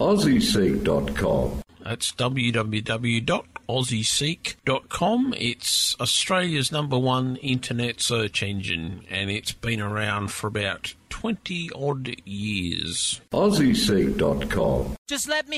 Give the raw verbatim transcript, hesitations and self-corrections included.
aussie seek dot com. That's w w w dot aussie seek dot com. It's Australia's number one internet search engine, and it's been around for about twenty odd years. aussie seek dot com. Just let me